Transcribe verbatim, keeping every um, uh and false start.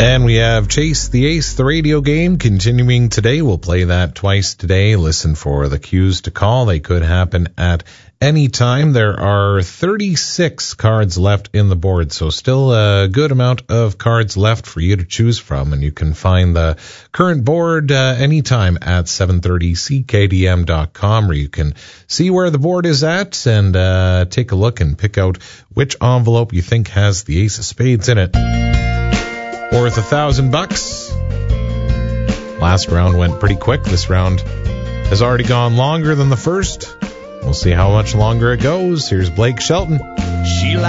And we have Chase the Ace, the radio game, continuing today. We'll play that twice today. Listen for the cues to call. They could happen at any time. There are thirty-six cards left in the board, so still a good amount of cards left for you to choose from. And you can find the current board uh, anytime at seven thirty C K D M dot com, where you can see where the board is at and uh, take a look and pick out which envelope you think has the ace of spades in it. Worth a thousand bucks. Last round went pretty quick. This round has already gone longer than the first. We'll see how much longer it goes. Here's Blake Shelton.